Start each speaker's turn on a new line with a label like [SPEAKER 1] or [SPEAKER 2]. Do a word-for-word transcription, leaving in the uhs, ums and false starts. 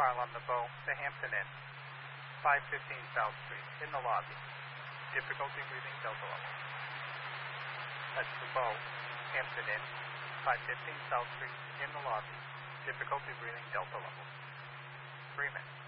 [SPEAKER 1] pile on the Bow, the Hampton Inn, five fifteen South Street, in the lobby. Difficulty breathing, delta level. That's the Bow, Hampton Inn, five fifteen South Street, in the lobby. Difficulty breathing, delta level. Three minutes.